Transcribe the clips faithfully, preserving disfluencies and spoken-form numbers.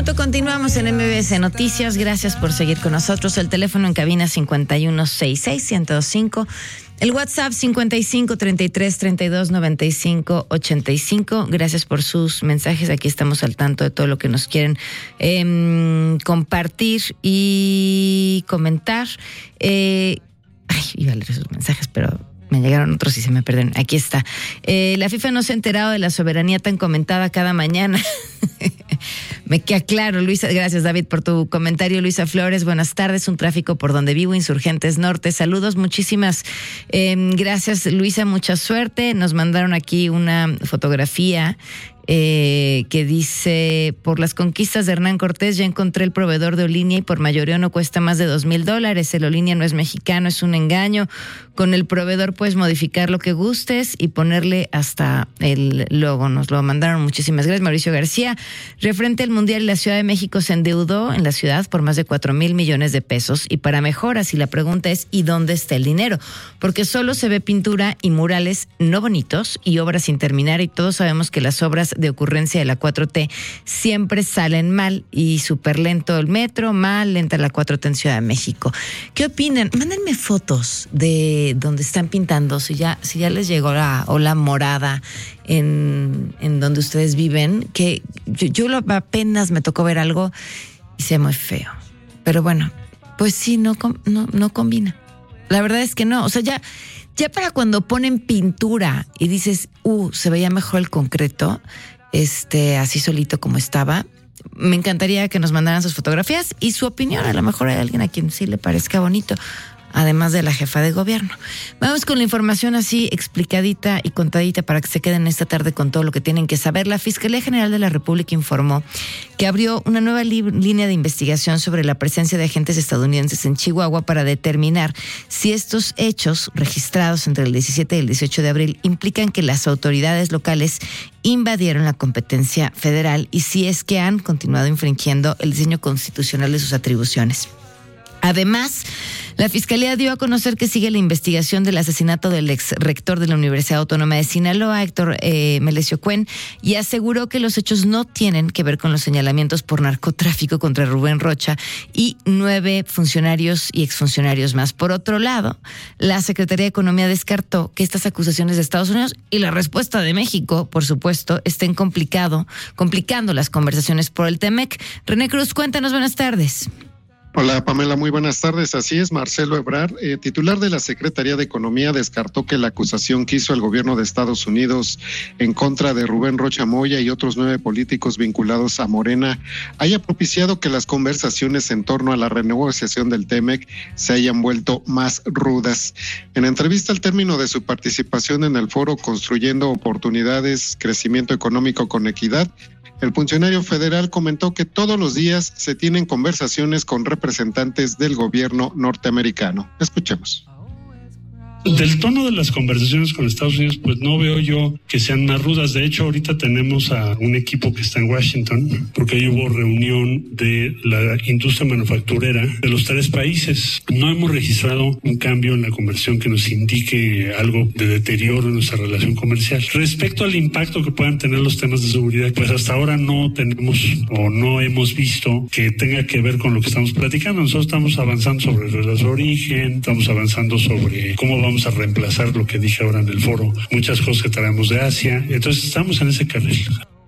minuto, continuamos en M B S Noticias. Gracias por seguir con nosotros. El teléfono en cabina cincuenta y uno sesenta y seis, ciento cinco. El WhatsApp cincuenta y cinco, treinta y tres, treinta y dos, noventa y cinco, ochenta y cinco. Gracias por sus mensajes. Aquí estamos al tanto de todo lo que nos quieren eh, compartir y comentar. Eh, ay, iba a leer sus mensajes, pero me llegaron otros y se me perdieron. Aquí está. Eh, la FIFA no se ha enterado de la soberanía tan comentada cada mañana. Me queda claro, Luisa. Gracias, David, por tu comentario. Luisa Flores, buenas tardes. Un tráfico por donde vivo, Insurgentes Norte. Saludos, muchísimas eh, gracias, Luisa. Mucha suerte. Nos mandaron aquí una fotografía Eh, que dice: por las conquistas de Hernán Cortés ya encontré el proveedor de Olinia y por mayoreo no cuesta más de dos mil dólares. El Olinia no es mexicano, es un engaño. Con el proveedor puedes modificar lo que gustes y ponerle hasta el logo. Nos lo mandaron, muchísimas gracias. Mauricio García, referente al Mundial, la Ciudad de México se endeudó en la ciudad por más de cuatro mil millones de pesos y para mejoras. Y la pregunta es: ¿y dónde está el dinero? Porque solo se ve pintura y murales no bonitos y obras sin terminar, y todos sabemos que las obras de ocurrencia de la cuatro T siempre salen mal, y súper lento el metro, mal lenta la cuatro T en Ciudad de México. ¿Qué opinan? Mándenme fotos de donde están pintando, si ya, si ya les llegó la ola morada en, en donde ustedes viven, que yo, yo lo, apenas me tocó ver algo y se ve muy feo. Pero bueno, pues sí, no, no, no combina. La verdad es que no, o sea, ya, ya para cuando ponen pintura y dices, uh, se veía mejor el concreto, este, así solito como estaba. Me encantaría que nos mandaran sus fotografías y su opinión. A lo mejor hay alguien a quien sí le parezca bonito, además de la jefa de gobierno. Vamos con la información así explicadita y contadita para que se queden esta tarde con todo lo que tienen que saber. La Fiscalía General de la República informó que abrió una nueva li- línea de investigación sobre la presencia de agentes estadounidenses en Chihuahua para determinar si estos hechos registrados entre el diecisiete y el dieciocho de abril implican que las autoridades locales invadieron la competencia federal y si es que han continuado infringiendo el diseño constitucional de sus atribuciones. Además, la Fiscalía dio a conocer que sigue la investigación del asesinato del ex rector de la Universidad Autónoma de Sinaloa, Héctor eh, Melesio Cuen, y aseguró que los hechos no tienen que ver con los señalamientos por narcotráfico contra Rubén Rocha y nueve funcionarios y exfuncionarios más. Por otro lado, la Secretaría de Economía descartó que estas acusaciones de Estados Unidos y la respuesta de México, por supuesto, estén complicado, complicando las conversaciones por el T-M E C. René Cruz, cuéntanos, buenas tardes. Hola Pamela, muy buenas tardes. Así es, Marcelo Ebrard, eh, titular de la Secretaría de Economía, descartó que la acusación que hizo el gobierno de Estados Unidos en contra de Rubén Rocha Moya y otros nueve políticos vinculados a Morena haya propiciado que las conversaciones en torno a la renegociación del T-M E C se hayan vuelto más rudas. En entrevista al término de su participación en el foro Construyendo Oportunidades, Crecimiento Económico con Equidad, el funcionario federal comentó que todos los días se tienen conversaciones con representantes del gobierno norteamericano. Escuchemos. Del tono de las conversaciones con Estados Unidos, pues no veo yo que sean más rudas. De hecho, ahorita tenemos a un equipo que está en Washington, porque ahí hubo reunión de la industria manufacturera de los tres países. No hemos registrado un cambio en la conversión que nos indique algo de deterioro en nuestra relación comercial. Respecto al impacto que puedan tener los temas de seguridad, pues hasta ahora no tenemos o no hemos visto que tenga que ver con lo que estamos platicando. Nosotros estamos avanzando sobre reglas de origen, estamos avanzando sobre cómo vamos a reemplazar lo que dije ahora en el foro, muchas cosas que traemos de Asia. Entonces estamos en ese carril.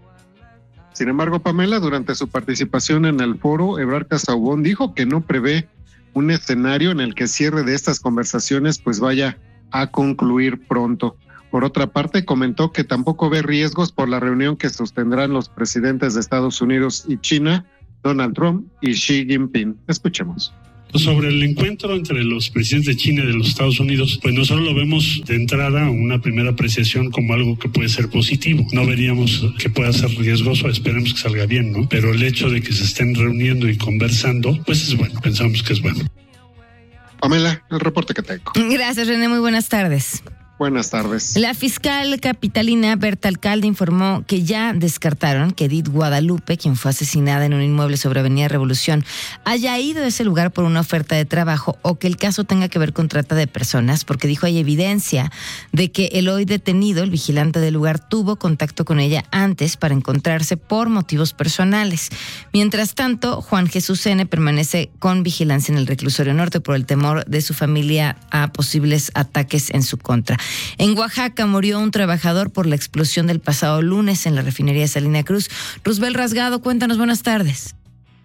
Sin embargo, Pamela, durante su participación en el foro, Ebrard Casaubon dijo que no prevé un escenario en el que el cierre de estas conversaciones pues vaya a concluir pronto. Por otra parte, comentó que tampoco ve riesgos por la reunión que sostendrán los presidentes de Estados Unidos y China, Donald Trump y Xi Jinping. Escuchemos. Sobre el encuentro entre los presidentes de China y de los Estados Unidos, pues nosotros lo vemos de entrada, una primera apreciación como algo que puede ser positivo. No veríamos que pueda ser riesgoso, esperemos que salga bien, ¿no? Pero el hecho de que se estén reuniendo y conversando, pues es bueno, pensamos que es bueno. Pamela, el reporte que tengo. Gracias, René, muy buenas tardes. Buenas tardes. La fiscal capitalina Berta Alcalde informó que ya descartaron que Edith Guadalupe, quien fue asesinada en un inmueble sobre Avenida Revolución, haya ido a ese lugar por una oferta de trabajo o que el caso tenga que ver con trata de personas, porque dijo hay evidencia de que el hoy detenido, el vigilante del lugar, tuvo contacto con ella antes para encontrarse por motivos personales. Mientras tanto, Juan Jesús N. permanece con vigilancia en el reclusorio norte por el temor de su familia a posibles ataques en su contra. En Oaxaca murió un trabajador por la explosión del pasado lunes en la refinería de Salina Cruz. Roosbel Rasgado, cuéntanos, buenas tardes.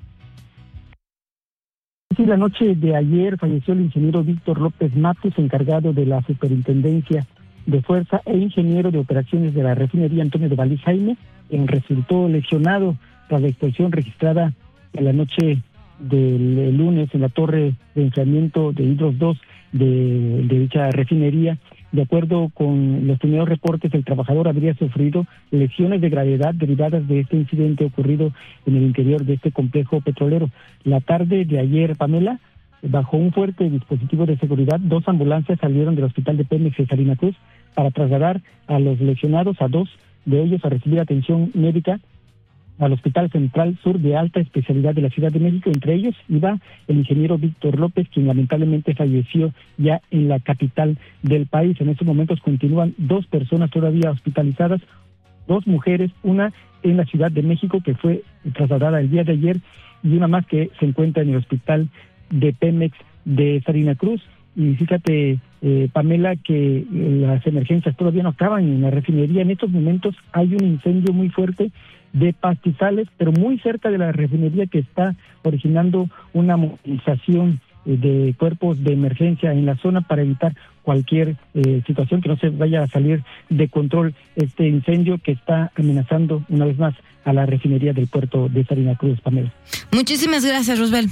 Sí, la noche de ayer falleció el ingeniero Víctor López Matus, encargado de la Superintendencia de Fuerza e ingeniero de operaciones de la refinería Antonio de Valí Jaime, quien resultó lesionado tras la explosión registrada en la noche del lunes en la torre de enfriamiento de Hidros dos de, de dicha refinería. De acuerdo con los primeros reportes, el trabajador habría sufrido lesiones de gravedad derivadas de este incidente ocurrido en el interior de este complejo petrolero. La tarde de ayer, Pamela, bajo un fuerte dispositivo de seguridad, dos ambulancias salieron del hospital de Pemex de Salina Cruz para trasladar a los lesionados, a dos de ellos a recibir atención médica al Hospital Central Sur de alta especialidad de la Ciudad de México. Entre ellos iba el ingeniero Víctor López, quien lamentablemente falleció ya en la capital del país. En estos momentos continúan dos personas todavía hospitalizadas, dos mujeres, una en la Ciudad de México que fue trasladada el día de ayer y una más que se encuentra en el hospital de Pemex de Salina Cruz. Y fíjate, eh, Pamela, que eh, las emergencias todavía no acaban en la refinería. En estos momentos hay un incendio muy fuerte de pastizales, pero muy cerca de la refinería, que está originando una movilización eh, de cuerpos de emergencia en la zona para evitar cualquier eh, situación que no se vaya a salir de control este incendio que está amenazando una vez más a la refinería del puerto de Salina Cruz, Pamela. Muchísimas gracias, Roosbel.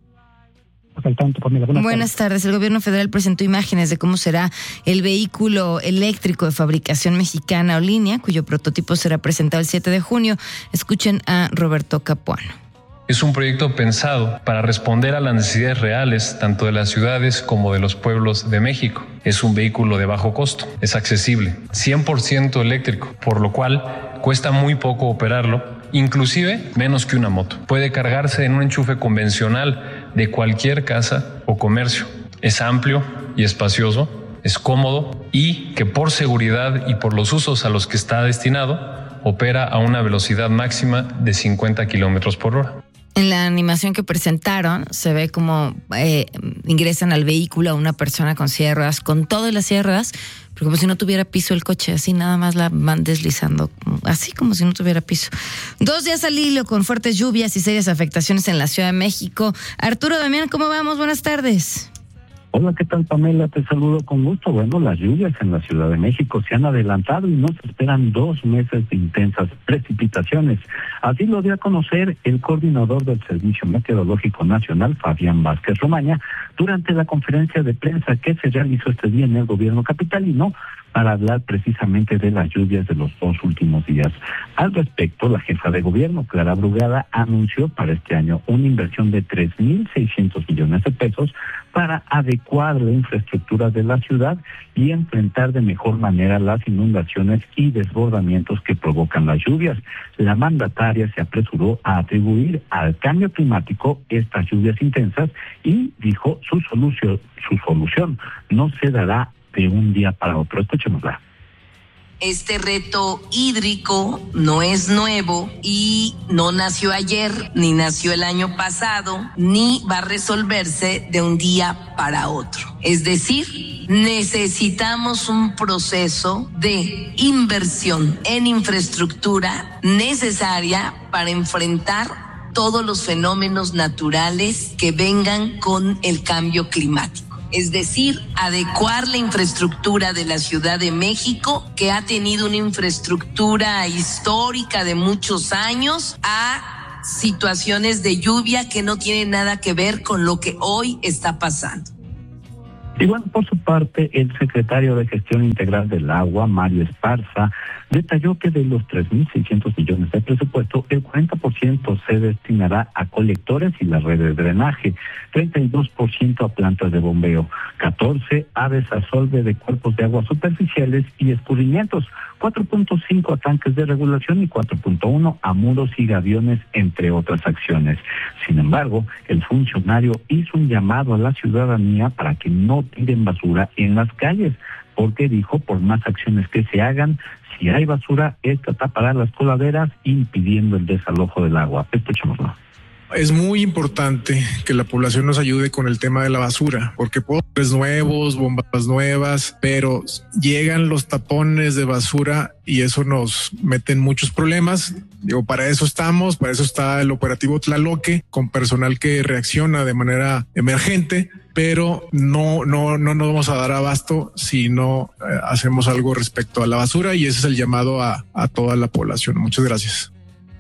Al tanto, Pamela. Buenas, Buenas tardes. tardes. El gobierno federal presentó imágenes de cómo será el vehículo eléctrico de fabricación mexicana Olinea, cuyo prototipo será presentado el siete de junio. Escuchen a Roberto Capuano. Es un proyecto pensado para responder a las necesidades reales tanto de las ciudades como de los pueblos de México. Es un vehículo de bajo costo, es accesible, cien por ciento eléctrico, por lo cual cuesta muy poco operarlo, inclusive menos que una moto. Puede cargarse en un enchufe convencional de cualquier casa o comercio. Es amplio y espacioso, es cómodo y que por seguridad y por los usos a los que está destinado, opera a una velocidad máxima de cincuenta kilómetros por hora. En la animación que presentaron se ve como eh, ingresan al vehículo a una persona con silla de ruedas, con todas las silla de ruedas, pero como si no tuviera piso el coche, así nada más la van deslizando, así como si no tuviera piso. Dos días al hilo con fuertes lluvias y serias afectaciones en la Ciudad de México. Arturo Damián, ¿cómo vamos? Buenas tardes. Hola, ¿qué tal, Pamela? Te saludo con gusto. Bueno, las lluvias en la Ciudad de México se han adelantado y nos esperan dos meses de intensas precipitaciones. Así lo dio a conocer el coordinador del Servicio Meteorológico Nacional, Fabián Vázquez Romaña, durante la conferencia de prensa que se realizó este día en el gobierno capitalino para hablar precisamente de las lluvias de los dos últimos días. Al respecto, la jefa de gobierno, Clara Brugada, anunció para este año una inversión de tres mil seiscientos millones de pesos para adecuar la infraestructura de la ciudad y enfrentar de mejor manera las inundaciones y desbordamientos que provocan las lluvias. La mandataria se apresuró a atribuir al cambio climático estas lluvias intensas y dijo su solución, su solución no se dará de un día para otro. Escuchémosla. Este reto hídrico no es nuevo y no nació ayer, ni nació el año pasado, ni va a resolverse de un día para otro. Es decir, necesitamos un proceso de inversión en infraestructura necesaria para enfrentar todos los fenómenos naturales que vengan con el cambio climático. Es decir, adecuar la infraestructura de la Ciudad de México, que ha tenido una infraestructura histórica de muchos años, a situaciones de lluvia que no tienen nada que ver con lo que hoy está pasando. Y bueno, por su parte, el secretario de Gestión Integral del Agua, Mario Esparza, Detalló que de los tres mil seiscientos millones de presupuesto, el cuarenta por ciento se destinará a colectores y la red de drenaje, treinta y dos por ciento a plantas de bombeo, catorce por ciento a desasolve de cuerpos de agua superficiales y escurrimientos, cuatro punto cinco a tanques de regulación y cuatro punto uno a muros y gaviones, entre otras acciones. Sin embargo, el funcionario hizo un llamado a la ciudadanía para que no tiren basura en las calles, porque dijo, por más acciones que se hagan, si hay basura, esta tapará las coladeras, impidiendo el desalojo del agua. Escuchémoslo. Es muy importante que la población nos ayude con el tema de la basura, porque postes nuevos, bombas nuevas, pero llegan los tapones de basura y eso nos mete en muchos problemas. Digo, para eso estamos, para eso está el operativo Tlaloque, con personal que reacciona de manera emergente, pero no, no, no nos vamos a dar abasto si no eh, hacemos algo respecto a la basura, y ese es el llamado a, a toda la población. Muchas gracias.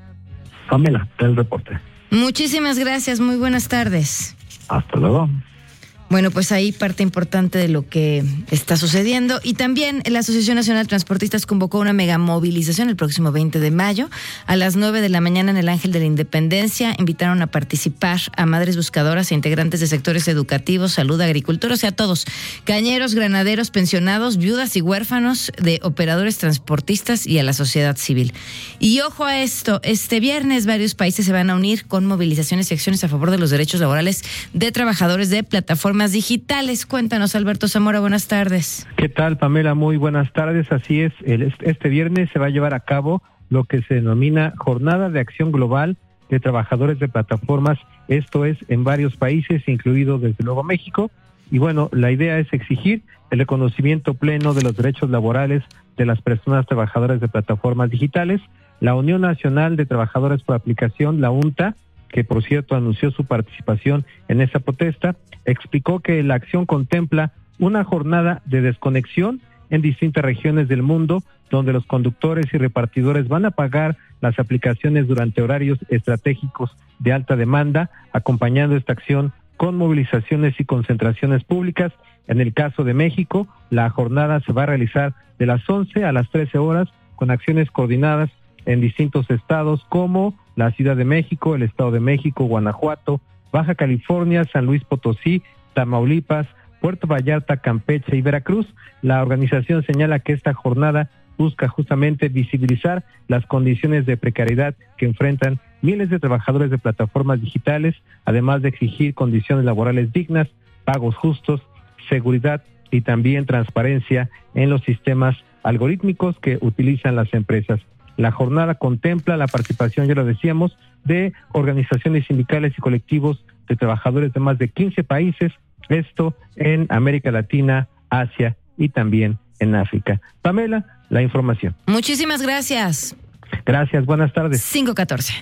Pamela, el reporte. Muchísimas gracias, muy buenas tardes. Hasta luego. Bueno, pues ahí parte importante de lo que está sucediendo. Y también la Asociación Nacional de Transportistas convocó una megamovilización el próximo veinte de mayo a las nueve de la mañana en el Ángel de la Independencia. Invitaron a participar a madres buscadoras e integrantes de sectores educativos, salud, agricultura, o sea, todos, cañeros, granaderos, pensionados, viudas y huérfanos de operadores transportistas y a la sociedad civil. Y ojo a esto, este viernes varios países se van a unir con movilizaciones y acciones a favor de los derechos laborales de trabajadores de plataformas digitales. Cuéntanos, Alberto Zamora, buenas tardes. ¿Qué tal, Pamela? Muy buenas tardes. Así es, el, este viernes se va a llevar a cabo lo que se denomina Jornada de Acción Global de Trabajadores de Plataformas. Esto es en varios países, incluido desde luego México. Y bueno, la idea es exigir el reconocimiento pleno de los derechos laborales de las personas trabajadoras de plataformas digitales. La Unión Nacional de Trabajadores por Aplicación, la UNTA, que por cierto anunció su participación en esta protesta, explicó que la acción contempla una jornada de desconexión en distintas regiones del mundo, donde los conductores y repartidores van a pagar las aplicaciones durante horarios estratégicos de alta demanda, acompañando esta acción con movilizaciones y concentraciones públicas. En el caso de México, la jornada se va a realizar de las once a las trece horas, con acciones coordinadas en distintos estados como la Ciudad de México, el Estado de México, Guanajuato, Baja California, San Luis Potosí, Tamaulipas, Puerto Vallarta, Campeche y Veracruz. La organización señala que esta jornada busca justamente visibilizar las condiciones de precariedad que enfrentan miles de trabajadores de plataformas digitales, además de exigir condiciones laborales dignas, pagos justos, seguridad y también transparencia en los sistemas algorítmicos que utilizan las empresas. La jornada contempla la participación, ya lo decíamos, de organizaciones sindicales y colectivos de trabajadores de más de quince países, esto en América Latina, Asia y también en África. Pamela, la información. Muchísimas gracias. Gracias, buenas tardes. cinco catorce.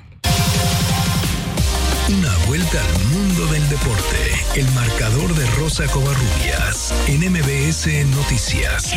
Una vuelta al mundo del deporte. El marcador de Rosa Covarrubias en M B S Noticias.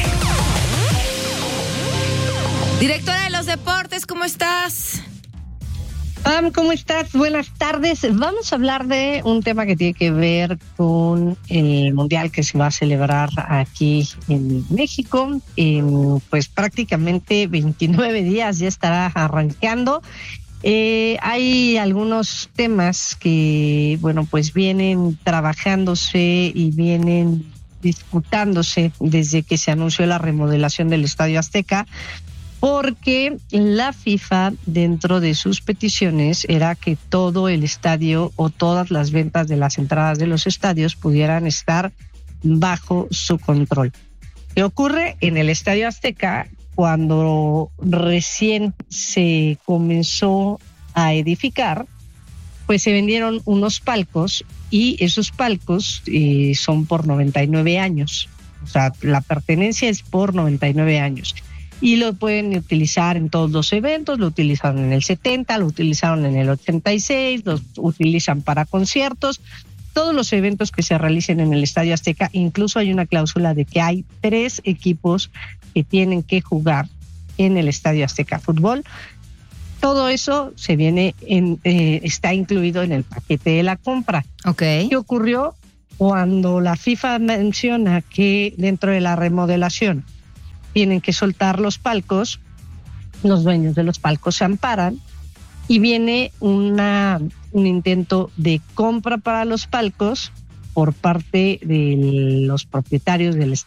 Directora de los deportes, ¿cómo estás? Pam, ¿cómo estás? Buenas tardes. Vamos a hablar de un tema que tiene que ver con el Mundial que se va a celebrar aquí en México. En, pues prácticamente veintinueve días ya estará arrancando. Eh, hay algunos temas que, bueno, pues vienen trabajándose y vienen disputándose desde que se anunció la remodelación del Estadio Azteca, porque la FIFA, dentro de sus peticiones, era que todo el estadio o todas las ventas de las entradas de los estadios pudieran estar bajo su control. ¿Qué ocurre en el Estadio Azteca? Cuando recién se comenzó a edificar, pues se vendieron unos palcos y esos palcos eh, son por noventa y nueve años. O sea, la pertenencia es por noventa y nueve años. Y lo pueden utilizar en todos los eventos, lo utilizaron en el setenta, lo utilizaron en el ochenta y seis, lo utilizan para conciertos, todos los eventos que se realicen en el Estadio Azteca. Incluso hay una cláusula de que hay tres equipos que tienen que jugar en el Estadio Azteca Fútbol. Todo eso se viene en, eh, está incluido en el paquete de la compra. Okay. ¿Qué ocurrió? Cuando la FIFA menciona que dentro de la remodelación tienen que soltar los palcos, los dueños de los palcos se amparan y viene una, un intento de compra para los palcos por parte de los propietarios del